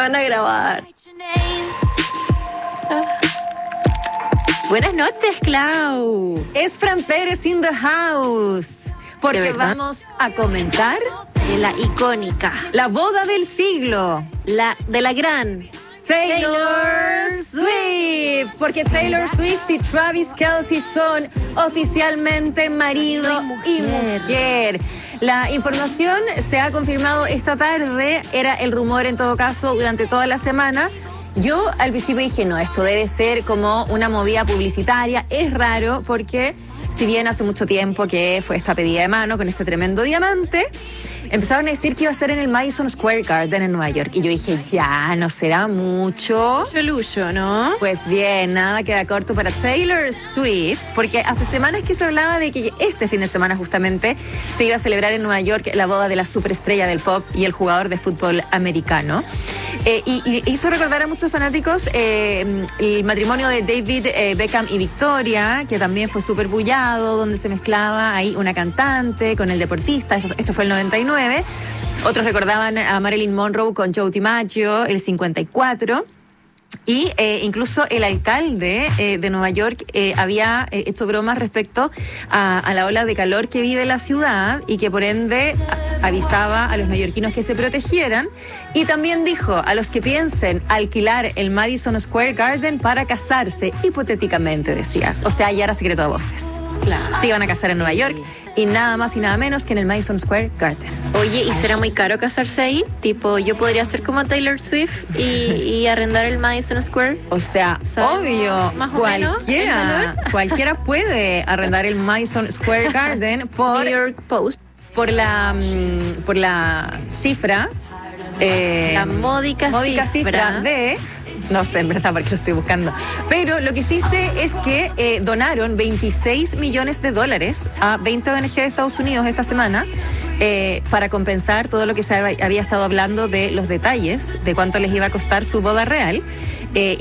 van a grabar. Buenas noches, Clau. Es Fran Pérez in the house. Porque vamos a comentar La icónica, la boda del siglo. de la gran Taylor Swift. Porque Taylor Swift y Travis Kelce son oficialmente marido y mujer. La información se ha confirmado esta tarde. Era el rumor en todo caso durante toda la semana. Yo al principio dije, no, esto debe ser como una movida publicitaria. Es raro porque si bien hace mucho tiempo que fue esta pedida de mano con este tremendo diamante, empezaron a decir que iba a ser en el Madison Square Garden en Nueva York. Y yo dije, ya, no será mucho. Lucho, ¿no? Pues bien, nada queda corto para Taylor Swift, porque hace semanas que se hablaba de que este fin de semana justamente se iba a celebrar en Nueva York la boda de la superestrella del pop y el jugador de fútbol americano. Y hizo recordar a muchos fanáticos el matrimonio de David Beckham y Victoria, que también fue súper bullado, donde se mezclaba ahí una cantante con el deportista. Esto fue el 99. Otros recordaban a Marilyn Monroe con Joe DiMaggio, el 54. Y incluso el alcalde de Nueva York había hecho bromas respecto a la ola de calor que vive la ciudad y que por ende avisaba a los neoyorquinos que se protegieran. Y también dijo a los que piensen alquilar el Madison Square Garden para casarse, hipotéticamente decía. O sea, ya era secreto a voces. Claro. Se iban a casar en Nueva York y nada más y nada menos que en el Madison Square Garden. Oye, ¿y será muy caro casarse ahí? Tipo, yo podría ser como Taylor Swift y arrendar el Madison Square. O sea, obvio, más o menos, cualquiera puede arrendar el Madison Square Garden por New York Post. por la cifra, La módica cifra de, no sé en verdad porque lo estoy buscando, pero lo que sí sé es que donaron $26 millones a 20 ONG de Estados Unidos esta semana para compensar todo lo que se había estado hablando de los detalles de cuánto les iba a costar su boda real.